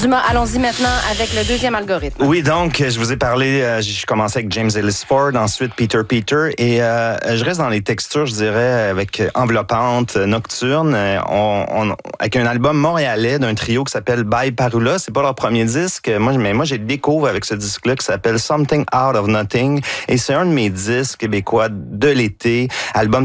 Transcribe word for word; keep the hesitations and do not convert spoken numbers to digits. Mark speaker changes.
Speaker 1: Dumas, allons-y maintenant avec le deuxième algorithme.
Speaker 2: Oui, donc, je vous ai parlé, euh, j'ai commencé avec James Ellis Ford, ensuite Peter Peter, et euh, je reste dans les textures, je dirais, avec enveloppante, nocturne, on, on, avec un album montréalais d'un trio qui s'appelle Bye Parula. C'est pas leur premier disque, moi, mais moi, j'ai le découvre avec ce disque-là qui s'appelle Something Out of Nothing, et c'est un de mes disques québécois de l'été, album